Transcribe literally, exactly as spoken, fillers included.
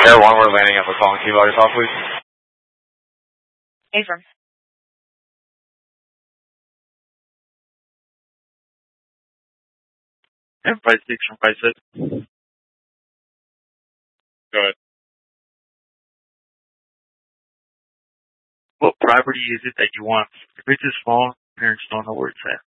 Air one, we're landing up a calling. Can you log us off, please? Affirm. M five six from five six. Go ahead. What property is it that you want? If it's a small, parents don't know where it's at.